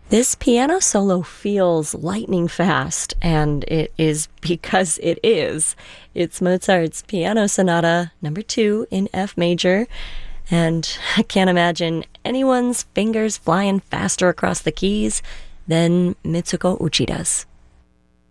This piano solo feels lightning fast, and it is because it is. It's Mozart's Piano Sonata number 2 in F major, and I can't imagine anyone's fingers flying faster across the keys than Mitsuko Uchida's.